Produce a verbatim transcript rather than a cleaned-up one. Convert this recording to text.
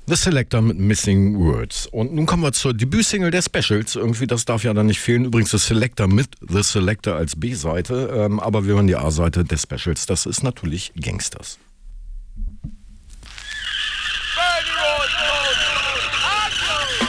The Selector mit Missing Words. Und nun kommen wir zur Debütsingle der Specials. Irgendwie, das darf ja dann nicht fehlen. Übrigens The Selector mit The Selector als B-Seite. Ähm, aber wir hören die A-Seite der Specials. Das ist natürlich Gangsters.